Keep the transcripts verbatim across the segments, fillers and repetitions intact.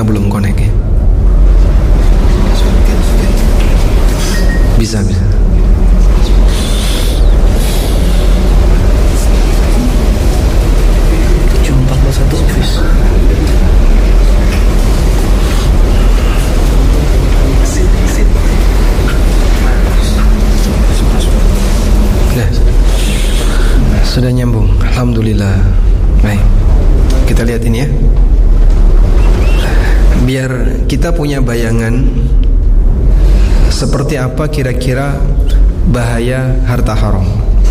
Ah, belum connect ya? Bisa, bisa. tujuh empat satu office. Nah, sudah nyambung. Alhamdulillah. Baik, kita lihat ini ya, biar kita punya bayangan seperti apa kira-kira bahaya harta haram.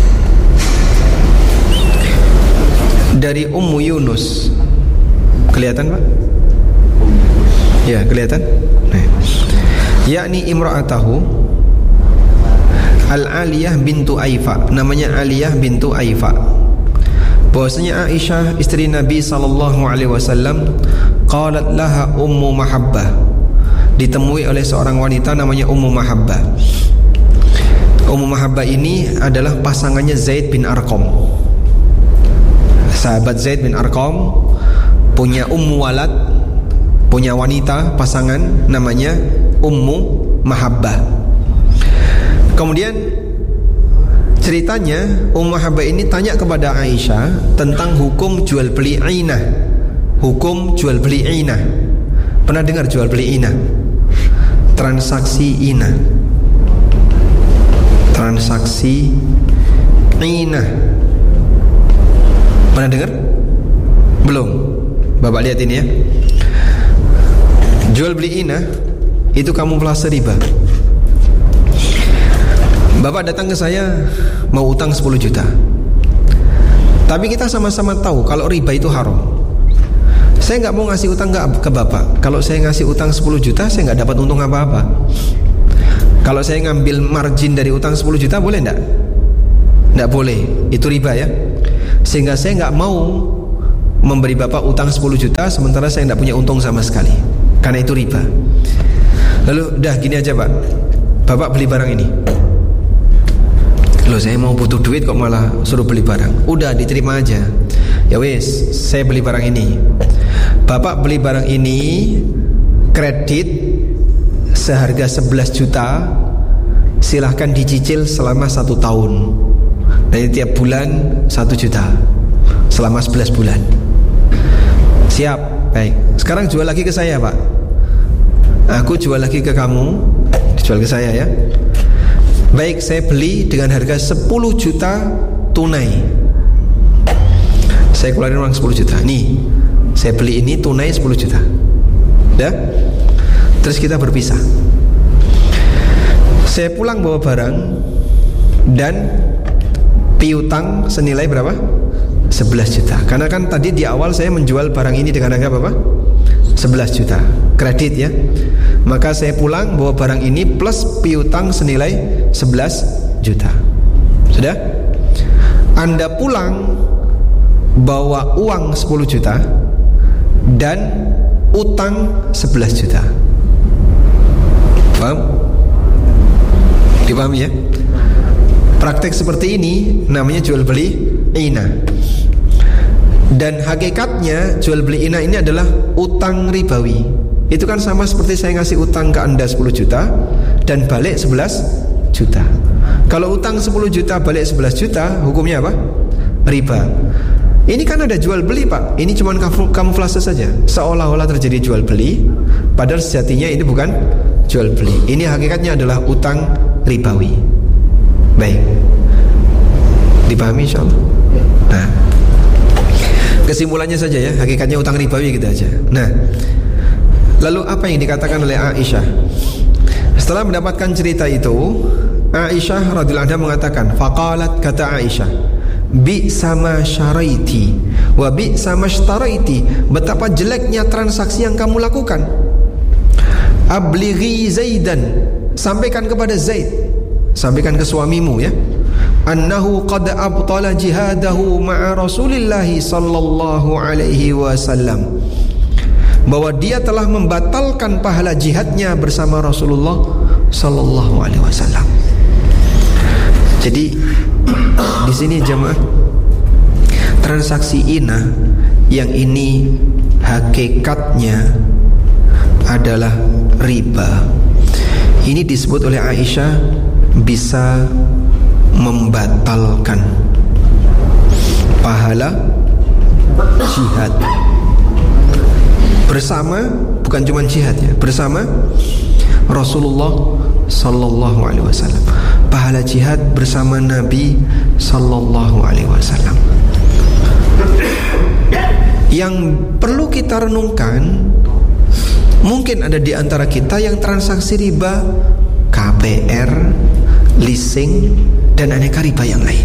Dari Ummu Yunus, kelihatan Pak? Ya, kelihatan. Nah, yakni imra'atahu Al-Aliyah bintu Aifa, namanya Aliyah bintu Aifa. Bahwasanya Aisyah istri Nabi sallallahu alaihi wasallam, qalat laha Ummu Mahabbah, ditemui oleh seorang wanita namanya Ummu Mahabbah. Ummu Mahabbah ini adalah pasangannya Zaid bin Arqam. Sahabat Zaid bin Arqam punya Ummu Walad, punya wanita pasangan namanya Ummu Mahabbah. Kemudian ceritanya Ummu Mahabbah ini tanya kepada Aisyah tentang hukum jual beli inah. Hukum jual beli inah. Pernah dengar jual beli inah? Transaksi inah. Transaksi inah. Pernah dengar? Belum? Bapak lihat ini ya. Jual beli inah itu kamuflase riba. Bapak datang ke saya mau utang sepuluh juta. Tapi kita sama-sama tahu kalau riba itu haram. Saya nggak mau ngasih utang ke Bapak. Kalau saya ngasih utang sepuluh juta, saya nggak dapat untung apa-apa. Kalau saya ngambil margin dari utang sepuluh juta, boleh nggak? Nggak boleh, itu riba ya. Sehingga saya nggak mau memberi Bapak utang sepuluh juta sementara saya nggak punya untung sama sekali, karena itu riba. Lalu udah gini aja Pak, Bapak beli barang ini. Loh, saya mau butuh duit kok malah suruh beli barang. Udah diterima aja. Ya wes, saya beli barang ini. Bapak beli barang ini kredit seharga sebelas juta. Silahkan dicicil selama satu tahun. Dan tiap bulan satu juta selama sebelas bulan. Siap. Baik, sekarang jual lagi ke saya Pak. Aku jual lagi ke kamu. Dijual ke saya ya. Baik, saya beli dengan harga sepuluh juta tunai. Saya keluarin uang sepuluh juta. Nih, saya beli ini tunai sepuluh juta. Ya? Terus kita berpisah. Saya pulang bawa barang dan piutang senilai berapa? sebelas juta. Karena kan tadi di awal saya menjual barang ini dengan harga berapa? sebelas juta. Kredit ya. Maka saya pulang bawa barang ini plus piutang senilai sebelas juta. Sudah? Anda pulang bawa uang sepuluh juta dan utang sebelas juta. Paham? Dipahami ya? Praktek seperti ini namanya jual beli inah. Dan hakikatnya jual beli inah ini adalah utang ribawi. Itu kan sama seperti saya ngasih utang ke Anda sepuluh juta dan balik sebelas juta. Kalau utang sepuluh juta balik sebelas juta, hukumnya apa? Riba. Ini kan ada jual beli Pak. Ini cuma kamuflase saja, seolah-olah terjadi jual beli, padahal sejatinya ini bukan jual beli. Ini hakikatnya adalah utang ribawi. Baik, dipahami insyaallah. Nah, kesimpulannya saja ya, hakikatnya utang ribawi gitu aja. Nah, lalu apa yang dikatakan oleh Aisyah? Setelah mendapatkan cerita itu, Aisyah radhiyallahu anha mengatakan, faqalat, kata Aisyah, bi sama syaraiti wa bi sama shtaraiti, betapa jeleknya transaksi yang kamu lakukan. Ablighi Zaidan, sampaikan kepada Zaid, sampaikan ke suamimu ya, annahu qad abtala jihadahu ma'a Rasulillah sallallahu alaihi wasallam, bahwa dia telah membatalkan pahala jihadnya bersama Rasulullah sallallahu alaihi wasallam. Jadi di sini jemaah, transaksi inah yang ini hakikatnya adalah riba. Ini disebut oleh Aisyah bisa membatalkan pahala jihad bersama, bukan cuma jihad ya, bersama Rasulullah sallallahu alaihi wasallam. Pahala jihad bersama Nabi sallallahu alaihi wasallam. Yang perlu kita renungkan, mungkin ada di antara kita yang transaksi riba, K P R, leasing, dan aneka riba yang lain.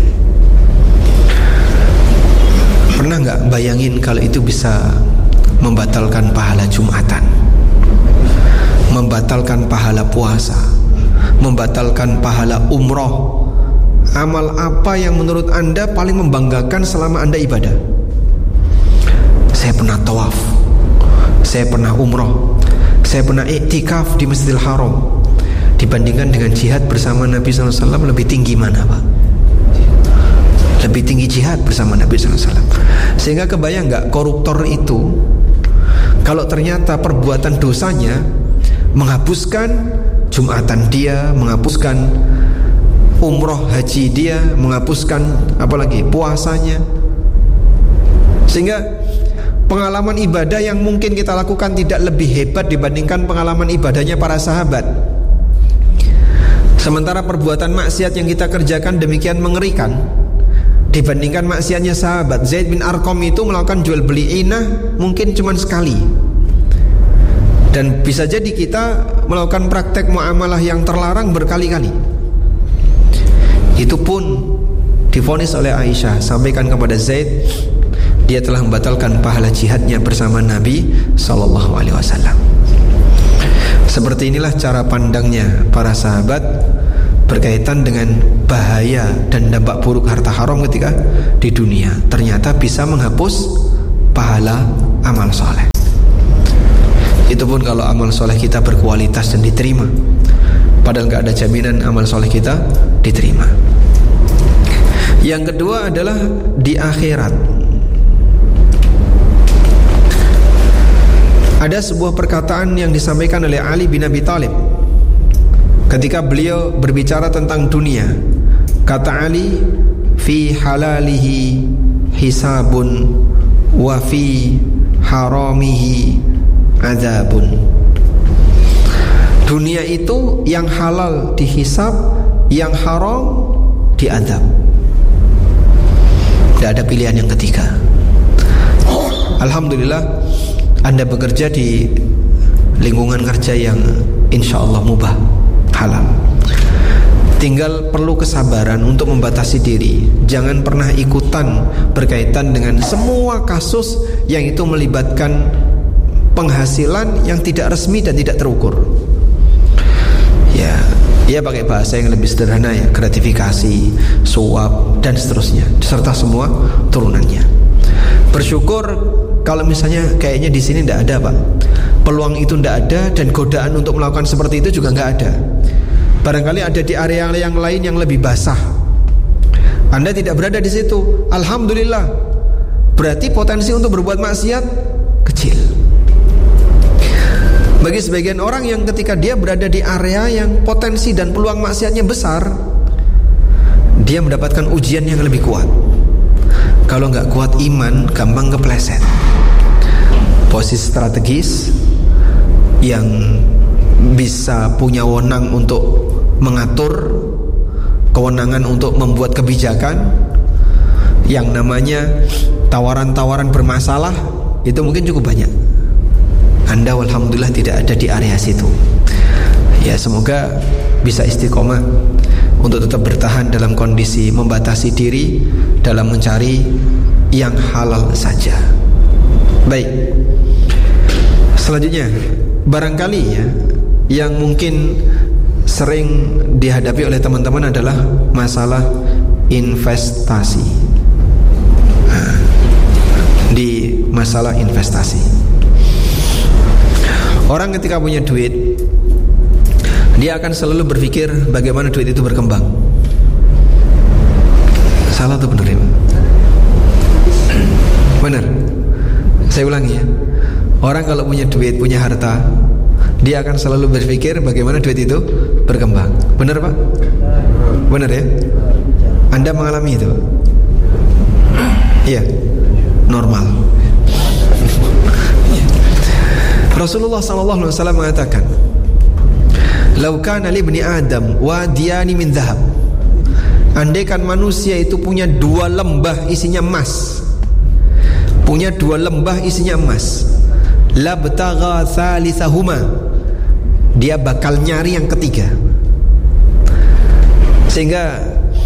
Pernah nggak bayangin kalau itu bisa membatalkan pahala Jumatan, membatalkan pahala puasa, membatalkan pahala umroh? Amal apa yang menurut Anda paling membanggakan selama Anda ibadah? Saya pernah tawaf, saya pernah umroh, saya pernah iktikaf di Masjidil Haram. Dibandingkan dengan jihad bersama Nabi sallallahu alaihi wasallam, lebih tinggi mana, Pak? Lebih tinggi jihad bersama Nabi sallallahu alaihi wasallam. Sehingga kebayang gak koruptor itu, kalau ternyata perbuatan dosanya menghapuskan Jumatan dia, menghapuskan umroh haji dia, menghapuskan apalagi puasanya, sehingga pengalaman ibadah yang mungkin kita lakukan tidak lebih hebat dibandingkan pengalaman ibadahnya para sahabat. Sementara perbuatan maksiat yang kita kerjakan demikian mengerikan dibandingkan maksiatnya sahabat. Zaid bin Arqam itu melakukan jual beli inah mungkin cuma sekali, dan bisa jadi kita melakukan praktek muamalah yang terlarang berkali-kali. Itu pun divonis oleh Aisyah, sampaikan kepada Zaid, dia telah membatalkan pahala jihadnya bersama Nabi sallallahu alaihi wasallam. Seperti inilah cara pandangnya para sahabat berkaitan dengan bahaya dan dampak buruk harta haram ketika di dunia. Ternyata bisa menghapus pahala amal soleh. Itu pun kalau amal soleh kita berkualitas dan diterima. Padahal gak ada jaminan amal soleh kita diterima. Yang kedua adalah di akhirat. Ada sebuah perkataan yang disampaikan oleh Ali bin Abi Thalib ketika beliau berbicara tentang dunia. Kata Ali, fi halalihi hisabun wa fi haramihi azabun. Dunia itu yang halal dihisab, yang haram diazab. Tidak ada pilihan yang ketiga. Alhamdulillah Anda bekerja di lingkungan kerja yang insya Allah mubah, halal. Tinggal perlu kesabaran untuk membatasi diri. Jangan pernah ikutan berkaitan dengan semua kasus yang itu melibatkan penghasilan yang tidak resmi dan tidak terukur. Ya, ya pakai bahasa yang lebih sederhana ya, gratifikasi, suap dan seterusnya, serta semua turunannya. Bersyukur kalau misalnya kayaknya di sini tidak ada, Pak. Peluang itu tidak ada dan godaan untuk melakukan seperti itu juga nggak ada. Barangkali ada di area yang lain yang lebih basah. Anda tidak berada di situ. Alhamdulillah. Berarti potensi untuk berbuat maksiat kecil. Bagi sebagian orang yang ketika dia berada di area yang potensi dan peluang maksiatnya besar, dia mendapatkan ujian yang lebih kuat. Kalau nggak kuat iman, gampang kepleset. Posisi strategis yang bisa punya wewenang untuk mengatur, kewenangan untuk membuat kebijakan, yang namanya tawaran-tawaran bermasalah, itu mungkin cukup banyak. Anda alhamdulillah tidak ada di area situ. Ya, semoga bisa istiqomah untuk tetap bertahan dalam kondisi membatasi diri dalam mencari yang halal saja. Baik. Selanjutnya, barangkali ya yang mungkin sering dihadapi oleh teman-teman adalah masalah investasi. Nah, di masalah investasi, orang ketika punya duit, dia akan selalu berpikir bagaimana duit itu berkembang. Salah atau benar ya? Benar. Saya ulangi ya. Orang kalau punya duit, punya harta, dia akan selalu berpikir bagaimana duit itu berkembang. Benar Pak? Benar ya? Anda mengalami itu? Iya, normal. Rasulullah sallallahu alaihi wasallam mengatakan, "Lau kana li ibni Adam wadiyani min dhahab." Andaikan manusia itu punya dua lembah isinya emas, punya dua lembah isinya emas, labtagha thalithahuma, dia bakal nyari yang ketiga. Sehingga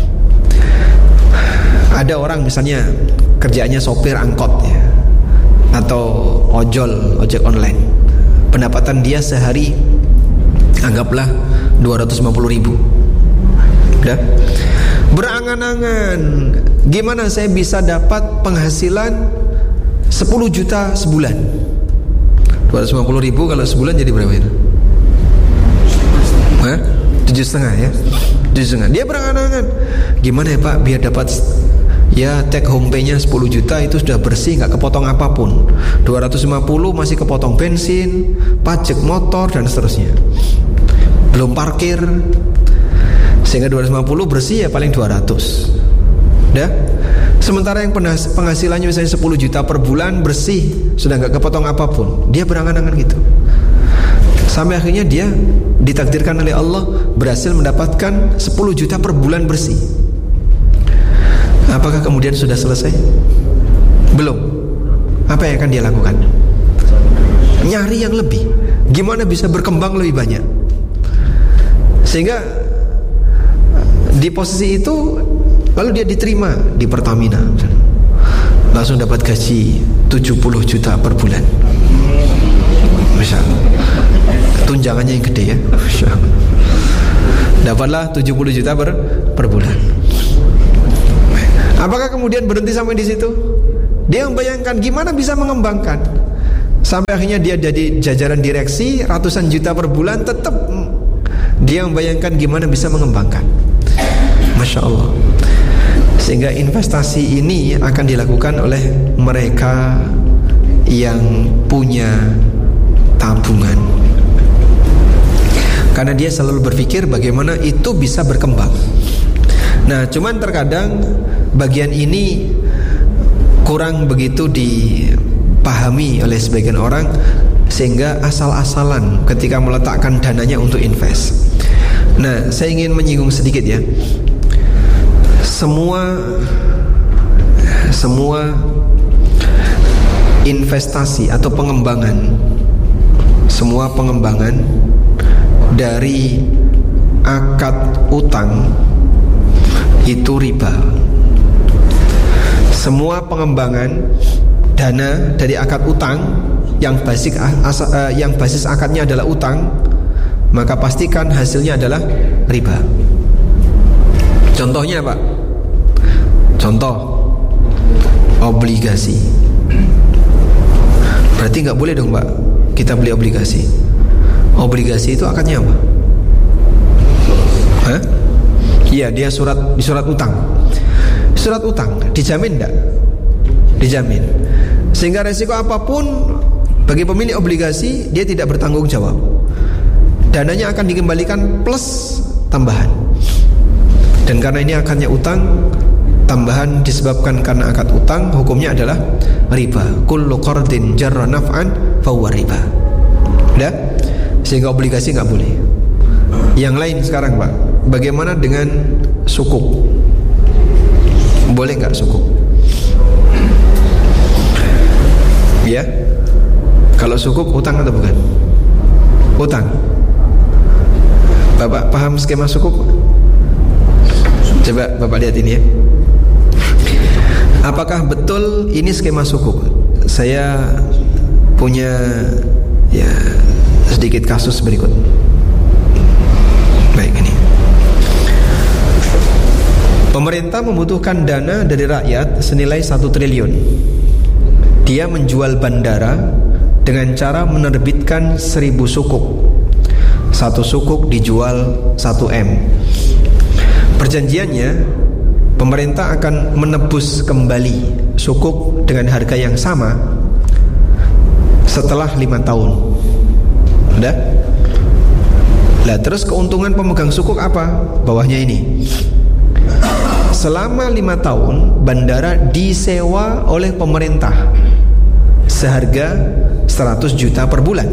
ada orang misalnya kerjaannya sopir angkot ya, atau ojol, ojek online, pendapatan dia sehari anggaplah dua ratus lima puluh ribu. Udah berangan-angan, gimana saya bisa dapat penghasilan sepuluh juta sebulan. Dua ratus lima puluh ribu kalau sebulan jadi berapa ya? Hah? Tujuh setengah ya? Tujuh setengah. Dia berangan-angan, gimana ya Pak biar dapat ya take home pay-nya sepuluh juta itu sudah bersih, gak kepotong apapun. Dua ratus lima puluh masih kepotong bensin, pajak motor dan seterusnya, belum parkir. Sehingga dua ratus lima puluh bersih ya paling dua ratus. Dah. Sementara yang penghasilannya misalnya sepuluh juta per bulan bersih, sudah gak kepotong apapun. Dia berangan-angan gitu. Sampai akhirnya dia ditakdirkan oleh Allah berhasil mendapatkan sepuluh juta per bulan bersih. Apakah kemudian sudah selesai? Belum. Apa yang akan dia lakukan? Nyari yang lebih. Gimana bisa berkembang lebih banyak? Sehingga di posisi itu lalu dia diterima di Pertamina, langsung dapat gaji tujuh puluh juta per bulan. Masya Allah. Tunjangannya yang gede ya. Masya Allah. Dapatlah tujuh puluh juta per, per bulan. Apakah kemudian berhenti sampai di situ? Dia membayangkan gimana bisa mengembangkan. Sampai akhirnya dia jadi jajaran direksi ratusan juta per bulan, tetap dia membayangkan gimana bisa mengembangkan. Masya Allah. Sehingga investasi ini akan dilakukan oleh mereka yang punya tabungan, karena dia selalu berpikir bagaimana itu bisa berkembang. Nah, cuman terkadang bagian ini kurang begitu dipahami oleh sebagian orang, sehingga asal-asalan ketika meletakkan dananya untuk invest. Nah, saya ingin menyinggung sedikit ya. Semua Semua investasi atau pengembangan, semua pengembangan dari akad utang itu riba. Semua pengembangan dana dari akad utang yang basis as, uh, yang basis akadnya adalah utang, maka pastikan hasilnya adalah riba. Contohnya Pak, contoh obligasi. Berarti nggak boleh dong Pak kita beli obligasi. Obligasi itu akadnya apa? Hah? Iya, dia surat di surat utang. Surat utang dijamin enggak? Dijamin. Sehingga resiko apapun bagi pemilik obligasi dia tidak bertanggung jawab. Dananya akan dikembalikan plus tambahan. Dan karena ini akadnya utang, tambahan disebabkan karena akad utang, hukumnya adalah riba. Kullu qardin jarra naf'an fahuwa riba. Udah? Sehingga obligasi nggak boleh. Yang lain sekarang Pak, bagaimana dengan sukuk? Boleh nggak sukuk? Ya? Kalau sukuk utang atau bukan? Utang. Bapak paham skema sukuk? Coba Bapak lihat ini ya. Apakah betul ini skema sukuk? Saya punya ya sedikit kasus berikut. Baik, ini. Pemerintah membutuhkan dana dari rakyat senilai satu triliun. Dia menjual bandara dengan cara menerbitkan seribu sukuk. Satu sukuk dijual satu M. Perjanjiannya, pemerintah akan menebus kembali sukuk dengan harga yang sama setelah lima tahun. Udah? Lah terus keuntungan pemegang sukuk apa? Bawahnya ini. Selama lima tahun bandara disewa oleh pemerintah seharga seratus juta per bulan.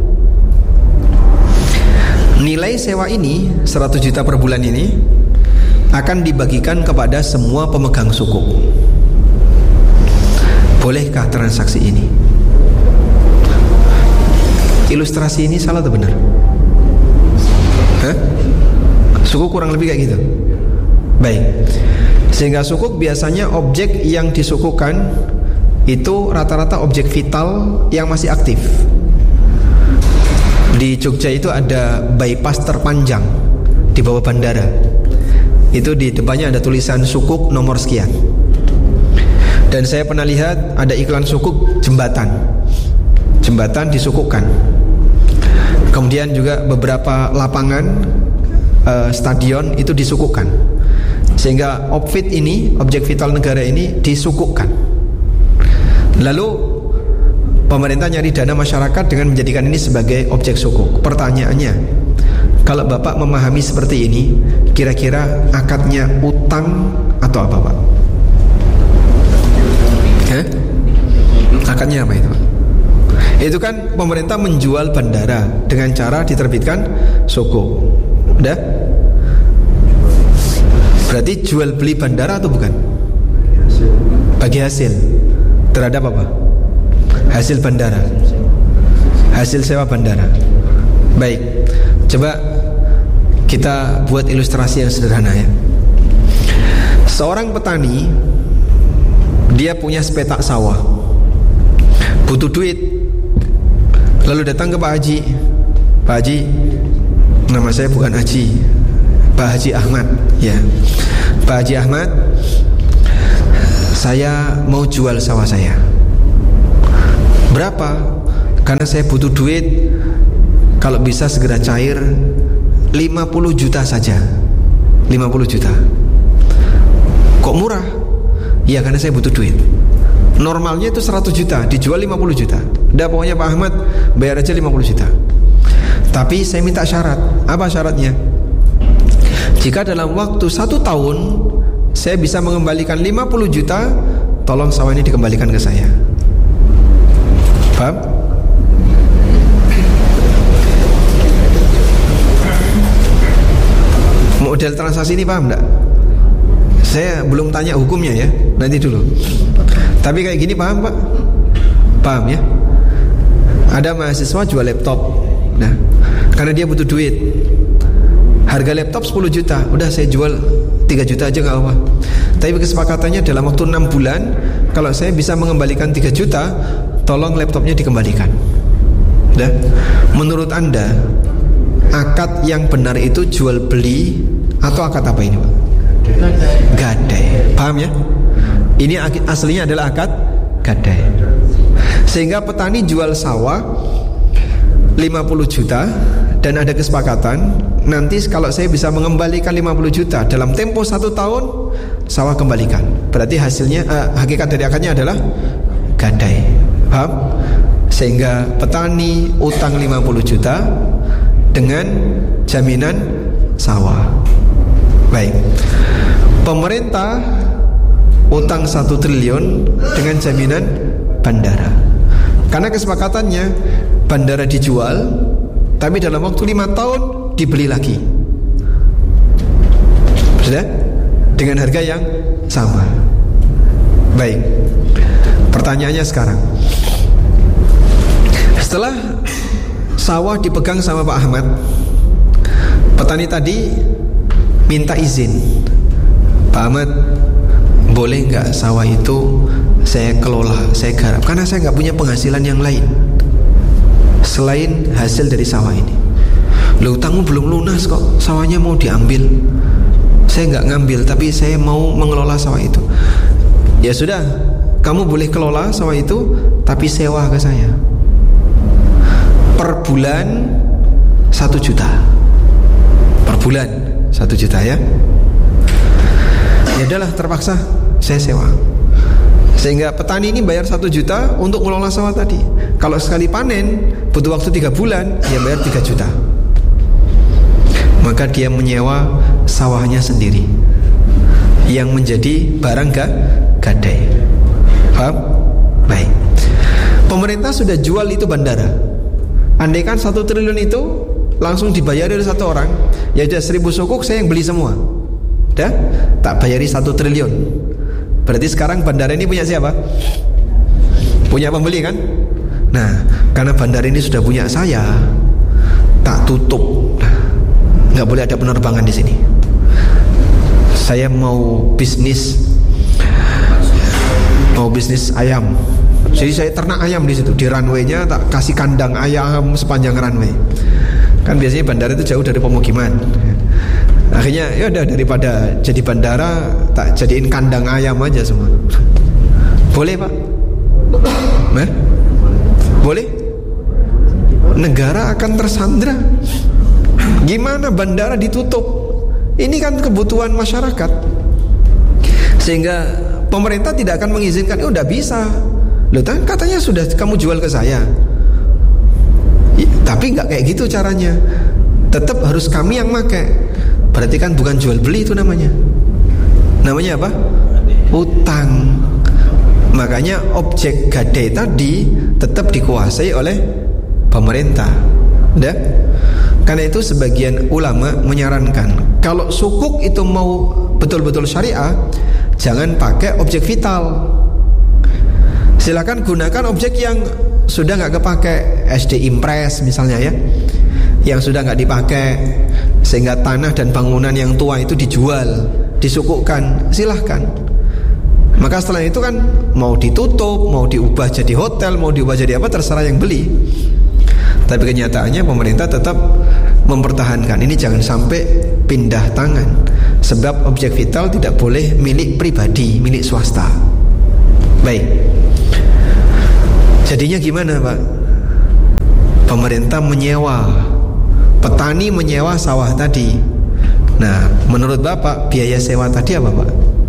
Nilai sewa ini seratus juta per bulan ini akan dibagikan kepada semua pemegang sukuk. Bolehkah transaksi ini? Ilustrasi ini salah atau benar? Hah? Sukuk kurang lebih kayak gitu. Baik. Sehingga sukuk biasanya objek yang disukukan itu rata-rata objek vital yang masih aktif. Di Jogja itu ada bypass terpanjang di bawah bandara. Itu di depannya ada tulisan sukuk nomor sekian. Dan saya pernah lihat ada iklan sukuk jembatan. Jembatan disukukkan. Kemudian juga beberapa lapangan uh, stadion itu disukukkan. Sehingga outfit ini, objek vital negara ini disukukkan. Lalu pemerintah nyari dana masyarakat dengan menjadikan ini sebagai objek sukuk. Pertanyaannya, kalau Bapak memahami seperti ini, kira-kira akadnya utang atau apa, Pak? Hah? Akadnya apa itu, Pak? Itu kan pemerintah menjual bandara dengan cara diterbitkan sukuk. Udah? Berarti jual beli bandara atau bukan? Bagi hasil terhadap apa? Hasil bandara, hasil sewa bandara. Baik, coba kita buat ilustrasi yang sederhana ya. Seorang petani, dia punya sepetak sawah, butuh duit. Lalu datang ke Pak Haji. Pak Haji, nama saya bukan Haji, Pak Haji Ahmad. Ya, Pak Haji Ahmad, saya mau jual sawah saya. Berapa? Karena saya butuh duit. Kalau bisa segera cair, lima puluh juta saja. lima puluh juta. Kok murah? Ya karena saya butuh duit. Normalnya itu seratus juta, dijual lima puluh juta. Udah pokoknya Pak Ahmad bayar aja lima puluh juta. Tapi saya minta syarat. Apa syaratnya? Jika dalam waktu satu tahun saya bisa mengembalikan lima puluh juta, tolong sawah ini dikembalikan ke saya. Paham? Model transaksi ini paham enggak? Saya belum tanya hukumnya ya, nanti dulu. Tapi kayak gini paham Pak? Paham ya? Ada mahasiswa jual laptop. Nah, karena dia butuh duit. Harga laptop sepuluh juta. Udah saya jual tiga juta aja gak apa. Tapi kesepakatannya dalam waktu enam bulan, kalau saya bisa mengembalikan tiga juta, tolong laptopnya dikembalikan. Udah? Menurut Anda, akad yang benar itu jual beli atau akad apa ini Pak? Gadai. Paham ya? Ini aslinya adalah akad gadai. Sehingga petani jual sawah lima puluh juta dan ada kesepakatan, nanti kalau saya bisa mengembalikan lima puluh juta dalam tempo satu tahun, sawah kembalikan. Berarti hasilnya uh, hakikat dari akadnya adalah gadai. Paham? Sehingga petani utang lima puluh juta dengan jaminan sawah. Baik. Pemerintah utang satu triliun dengan jaminan bandara. Karena kesepakatannya bandara dijual, tapi dalam waktu lima tahun dibeli lagi. Sudah? Dengan harga yang sama. Baik. Pertanyaannya sekarang, setelah sawah dipegang sama Pak Ahmad, petani tadi minta izin. Pak Ahmad, boleh nggak sawah itu saya kelola, saya garap? Karena saya nggak punya penghasilan yang lain selain hasil dari sawah ini. Loh, utangmu belum lunas kok, sawahnya mau diambil. Saya nggak ngambil, tapi saya mau mengelola sawah itu. Ya sudah, kamu boleh kelola sawah itu, tapi sewa ke saya per bulan satu juta. Per bulan satu juta ya. Ya udahlah, terpaksa saya sewa. Sehingga petani ini bayar satu juta untuk mengelola sawah tadi. Kalau sekali panen butuh waktu tiga bulan, dia bayar tiga juta. Maka dia menyewa sawahnya sendiri, yang menjadi barang ga, gadai. Paham? Baik. Pemerintah sudah jual itu bandara. Andaikan satu triliun itu langsung dibayar oleh satu orang, ya sudah seribu sukuk saya yang beli semua. Dah, tak bayari satu triliun. Berarti sekarang bandara ini punya siapa? Punya pembeli kan? Nah, karena bandara ini sudah punya saya, tak tutup. Nggak boleh ada penerbangan di sini. Saya mau bisnis, mau bisnis ayam. Jadi saya ternak ayam di situ. Di runway-nya tak kasih kandang ayam sepanjang runway. Kan biasanya bandara itu jauh dari pemukiman. Akhirnya ya udah, daripada jadi bandara tak jadiin kandang ayam aja semua. Boleh Pak? Nah? Boleh? Negara akan tersandra. Gimana bandara ditutup? Ini kan kebutuhan masyarakat. Sehingga pemerintah tidak akan mengizinkan. Oh udah bisa. Loh kan katanya sudah kamu jual ke saya. Ya, tapi gak kayak gitu caranya. Tetap harus kami yang pakai. Berarti kan bukan jual beli itu namanya. Namanya apa? Utang. Makanya objek gadai tadi tetap dikuasai oleh pemerintah. Udah? Karena itu sebagian ulama menyarankan, kalau sukuk itu mau betul-betul syariah, jangan pakai objek vital. Silakan gunakan objek yang sudah nggak kepake, S D Impress misalnya ya, yang sudah nggak dipakai, sehingga tanah dan bangunan yang tua itu dijual, disukukkan, silahkan. Maka setelah itu kan mau ditutup, mau diubah jadi hotel, mau diubah jadi apa, terserah yang beli. Tapi kenyataannya pemerintah tetap mempertahankan ini, jangan sampai pindah tangan. Sebab objek vital tidak boleh milik pribadi, milik swasta. Baik. Jadinya gimana Pak? Pemerintah menyewa, petani menyewa sawah tadi. Nah, menurut Bapak biaya sewa tadi apa Pak?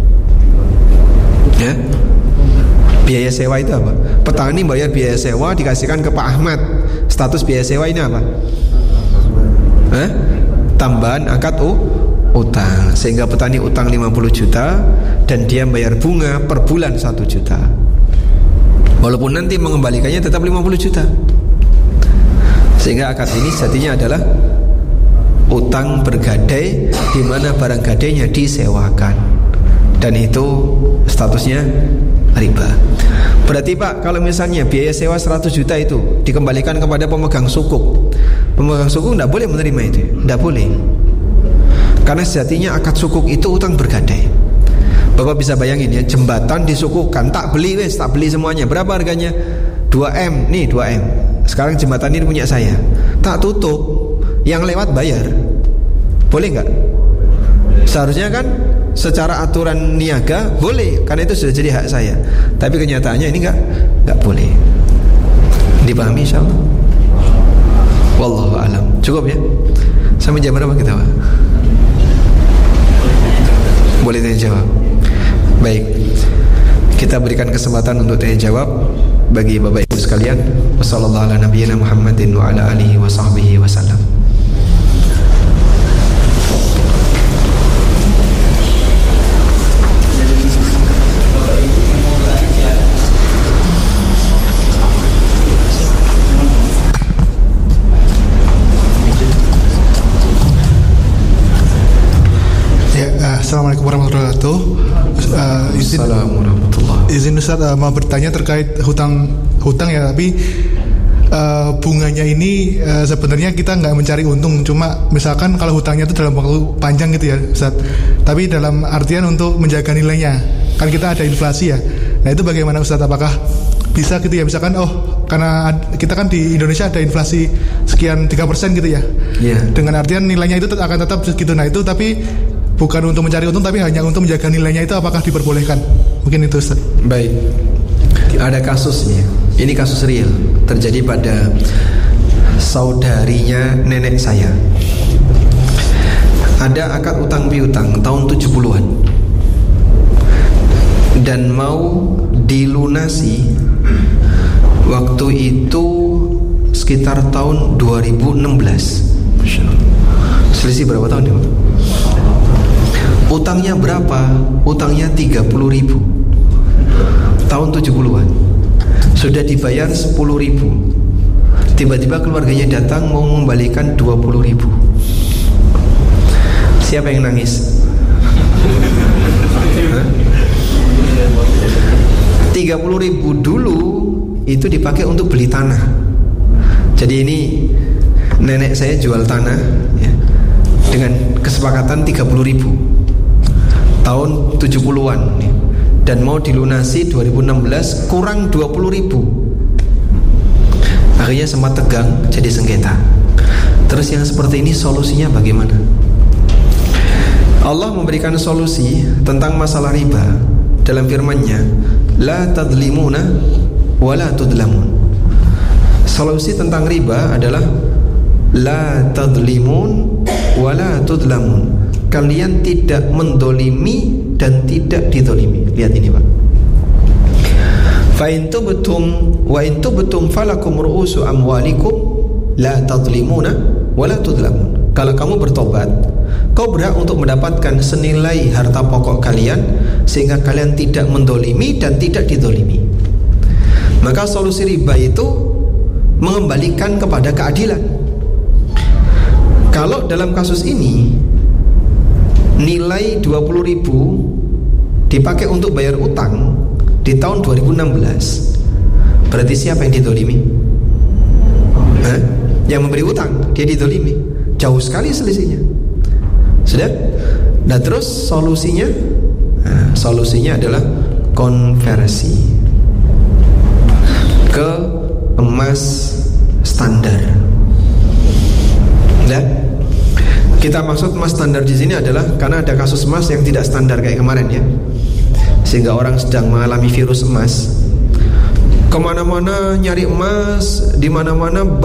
Ya? Biaya sewa itu apa? Petani bayar biaya sewa, dikasihkan ke Pak Ahmad. Status biaya sewa ini apa? Hah? Tambahan akad u, utang. Sehingga petani utang lima puluh juta dan dia bayar bunga per bulan satu juta. Walaupun nanti mengembalikannya tetap lima puluh juta. Sehingga akad ini sejatinya adalah utang bergadai, di mana barang gadainya disewakan. Dan itu statusnya riba. Berarti Pak, kalau misalnya biaya sewa seratus juta itu dikembalikan kepada pemegang sukuk, pemegang sukuk tidak boleh menerima itu. Tidak boleh. Karena sejatinya akad sukuk itu utang bergadai. Bapak bisa bayangin ya, jembatan disukukkan, tak beli wes, tak beli semuanya. Berapa harganya? dua M. Nih dua M. Sekarang jembatan ini punya saya. Tak tutup, yang lewat bayar. Boleh nggak? Seharusnya kan secara aturan niaga boleh, karena itu sudah jadi hak saya. Tapi kenyataannya ini enggak enggak boleh. Dipahami insyaallah? Wallahu a'lam. Cukup ya? Sampai jam berapa kita, Pak? Boleh tanya jawab. Baik. Kita berikan kesempatan untuk tanya jawab bagi Bapak Ibu sekalian. Wassallallahu ala nabiyyina Muhammadin wa ala alihi wa sahbihi wasallam. Assalamualaikum warahmatullahi wabarakatuh. Uh, izin, izin Ustaz uh, mau bertanya terkait hutang hutang ya, tapi uh, bunganya ini uh, sebenarnya kita nggak mencari untung, cuma misalkan kalau hutangnya itu dalam waktu panjang gitu ya Ustaz, tapi dalam artian untuk menjaga nilainya, kan kita ada inflasi ya. Nah itu bagaimana Ustaz, apakah bisa gitu ya, misalkan oh karena kita kan di Indonesia ada inflasi sekian tiga persen gitu ya, yeah. Dengan artian nilainya itu akan tetap segitu. Nah itu tapi bukan untuk mencari untung, tapi hanya untuk menjaga nilainya, itu apakah diperbolehkan? Mungkin itu Ustaz. Baik. Ada kasusnya. Ini kasus real, terjadi pada saudarinya nenek saya. Ada akad utang piutang tahun tujuh puluhan, dan mau dilunasi waktu itu sekitar tahun dua ribu enam belas. Selisih berapa tahun ya? Utangnya berapa? Utangnya tiga puluh ribu. Tahun tujuh puluhan. Sudah dibayar sepuluh ribu. Tiba-tiba keluarganya datang mau mengembalikan dua puluh ribu. Siapa yang nangis? tiga puluh ribu dulu itu dipakai untuk beli tanah. Jadi ini nenek saya jual tanah ya, dengan kesepakatan tiga puluh ribu tahun tujuh puluhan ya, dan mau dilunasi dua ribu enam belas kurang dua puluh ribu. Akhirnya sempat tegang jadi sengketa. Terus yang seperti ini solusinya bagaimana? Allah memberikan solusi tentang masalah riba dalam firman-Nya, la tadlimuna wa la tudlamun. Solusi tentang riba adalah la tadlimun wa la tudlamun. Kalian tidak mendolimi dan tidak didolimi. Lihat ini Pak. Fa in tubtum wa in tubtum falakum ru'usu amwalikum la tadlimuna wa la tudlamun. Kalau kamu bertobat, kau berhak untuk mendapatkan senilai harta pokok kalian, sehingga kalian tidak mendolimi dan tidak didolimi. Maka solusi riba itu mengembalikan kepada keadilan. Kalau dalam kasus ini nilai dua puluh ribu dipakai untuk bayar utang di tahun dua ribu enam belas, berarti siapa yang didolimi? Hah? Yang memberi utang, dia didolimi. Jauh sekali selisihnya. Sudah? Nah terus solusinya, nah, solusinya adalah konversi ke emas standar. Nah, kita maksud emas standar di sini adalah karena ada kasus emas yang tidak standar kayak kemarin ya, sehingga orang sedang mengalami virus emas. Kemana-mana nyari emas, di mana-mana